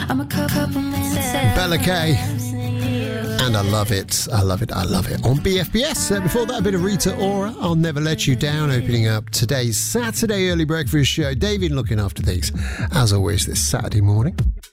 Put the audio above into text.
I'm a couple minutes Bella Kay. And I love it. I love it. I love it. On BFBS. Before that, a bit of Rita Ora. I'll Never Let You Down, opening up today's Saturday early breakfast show. David looking after things, as always, this Saturday morning.